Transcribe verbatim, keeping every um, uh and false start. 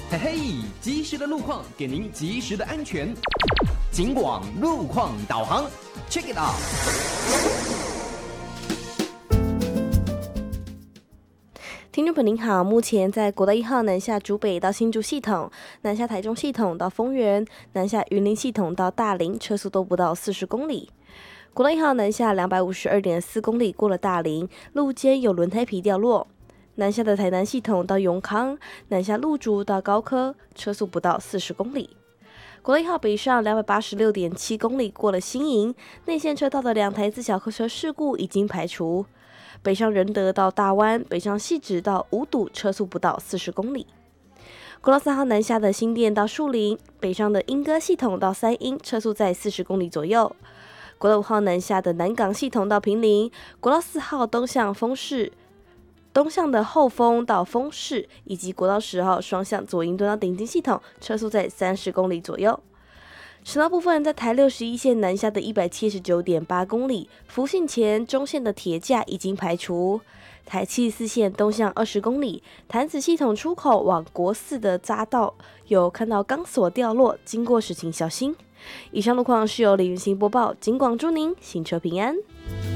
嘿嘿，及时的路况给您及时的安全。警广路况导航 ，check it out。 听众朋友您好，目前在国道一号南下竹北到新竹系统、南下台中系统到丰原、南下云林系统到大林，车速都不到四十公里。国道一号南下两百五十二点四公里，过了大林，路肩有轮胎皮掉落。南下的台南系统到永康，南下路竹到高科，车速不到四十公里。国道一号北上两百八十六点七公里，过了新营，内线车道的两台自小客车事故已经排除。北上仁德到大湾，北上汐止到五堵，车速不到四十公里。国道三号南下的新店到树林，北上的莺歌系统到三莺，车速在四十公里左右。国道五号南下的南港系统到坪林，国道四号东向丰市。东向的后丰到丰市，以及国道十号双向左营端到顶金系统，车速在三十公里左右。省道部分，在台六十一线南下的一百七十九点八公里，福信前中线的铁架已经排除。台七十四线东向二十公里，潭子系统出口往国四的匝道有看到钢索掉落，经过时请小心。以上路况是由李云行播报，警广祝您行车平安。